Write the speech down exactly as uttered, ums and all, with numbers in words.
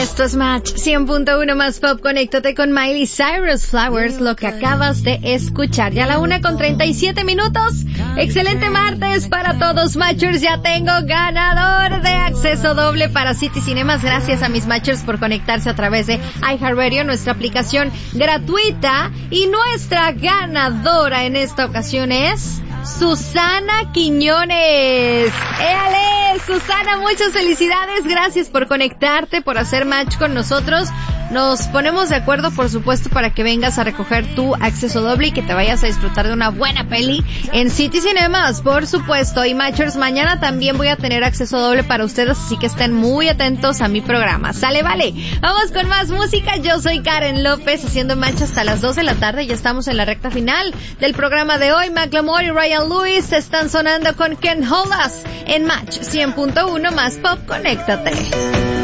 Esto es Match cien punto uno más Pop. Conéctate con Miley Cyrus, Flowers, lo que acabas de escuchar. Ya a la una con treinta y siete minutos. Excelente martes para todos, Matchers. Ya tengo ganador de acceso doble para City Cinemas. Gracias a mis Matchers por conectarse a través de iHeartRadio, nuestra aplicación gratuita. Y nuestra ganadora en esta ocasión es Susana Quiñones. ¡Éale! Susana, muchas felicidades. Gracias por conectarte, por hacer match con nosotros. Nos ponemos de acuerdo, por supuesto, para que vengas a recoger tu acceso doble y que te vayas a disfrutar de una buena peli en City Cinemas, por supuesto. Y Matchers, mañana también voy a tener acceso doble para ustedes, así que estén muy atentos a mi programa. ¿Sale? Vale. Vamos con más música. Yo soy Karen López, haciendo match hasta las dos de la tarde. Ya estamos en la recta final del programa de hoy. Macklemore y Ryan Lewis están sonando con Can't Hold Us en Match cien punto uno más Pop. Conéctate.